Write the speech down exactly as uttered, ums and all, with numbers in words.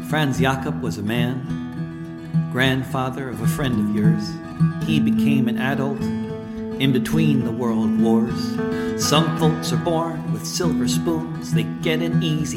Franz Jakob was a man, grandfather of a friend of yours. He became an adult in between the world wars. Some folks are born with silver spoons, they get an easy